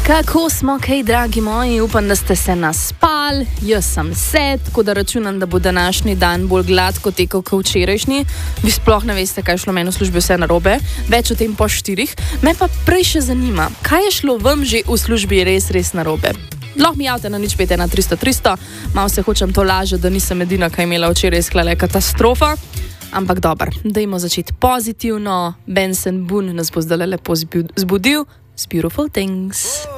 Kako smo, kaj, dragi moji, upam, da ste se naspali, jaz sem se, tako da računam, da bo današnji dan bolj gladko tekel kot včerajšnji. Vi sploh ne veste, kaj je šlo meni v službi vse narobe, več o tem po 4. Me pa prej še zanima, kaj je šlo vam že v službi res narobe. Lahko mi javite na 051 300 300, malo se hočem to lažiti, da nisem edina, ki je imela včeraj sklale katastrofa. Ampak dobro, dajmo začeti pozitivno. Benson Boone nas bo zdaj lepo zbudil z Beautiful Things.